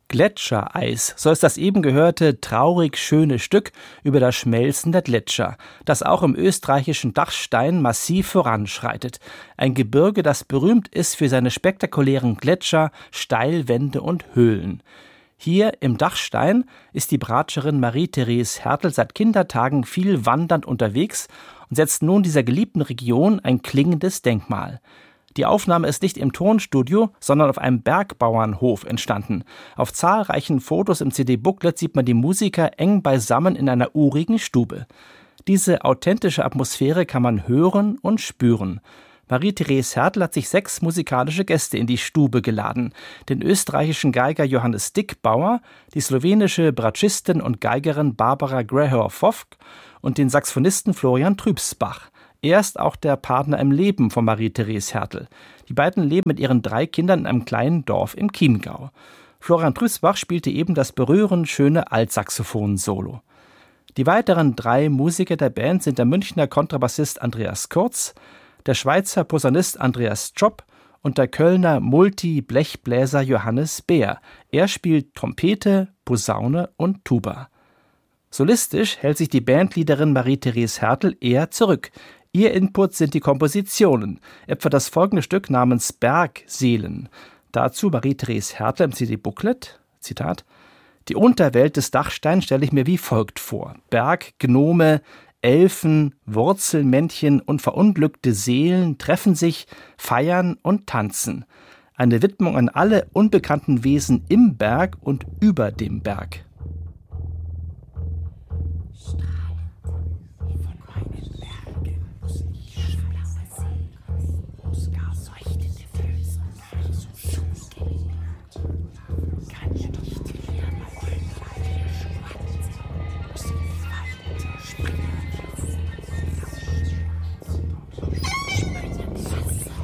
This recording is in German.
Gletschereis, so ist das eben gehörte traurig schöne Stück über das Schmelzen der Gletscher, das auch im österreichischen Dachstein massiv voranschreitet. Ein Gebirge, das berühmt ist für seine spektakulären Gletscher, Steilwände und Höhlen. Hier im Dachstein ist die Bratscherin Marie-Therese Hertel seit Kindertagen viel wandernd unterwegs und setzt nun dieser geliebten Region ein klingendes Denkmal. Die Aufnahme ist nicht im Tonstudio, sondern auf einem Bergbauernhof entstanden. Auf zahlreichen Fotos im CD-Booklet sieht man die Musiker eng beisammen in einer urigen Stube. Diese authentische Atmosphäre kann man hören und spüren. Marie-Therese Hertel hat sich 6 musikalische Gäste in die Stube geladen. Den österreichischen Geiger Johannes Dickbauer, die slowenische Bratschistin und Geigerin Barbara Grahor-Vovk und den Saxophonisten Florian Trübsbach. Er ist auch der Partner im Leben von Marie-Therese Hertel. Die beiden leben mit ihren 3 Kindern in einem kleinen Dorf im Chiemgau. Florian Trübsbach spielte eben das berührend schöne Altsaxophon-Solo. Die weiteren 3 Musiker der Band sind der Münchner Kontrabassist Andreas Kurz, der Schweizer Posaunist Andreas Tschopp und der Kölner Multi-Blechbläser Johannes Beer. Er spielt Trompete, Posaune und Tuba. Solistisch hält sich die Bandleaderin Marie-Therese Hertel eher zurück. Ihr Input sind die Kompositionen, etwa das folgende Stück namens Bergseelen. Dazu Marie-Therese Hertel im CD-Booklet, Zitat: Die Unterwelt des Dachsteins stelle ich mir wie folgt vor. Berg, Gnome, Elfen, Wurzelmännchen und verunglückte Seelen treffen sich, feiern und tanzen. Eine Widmung an alle unbekannten Wesen im Berg und über dem Berg.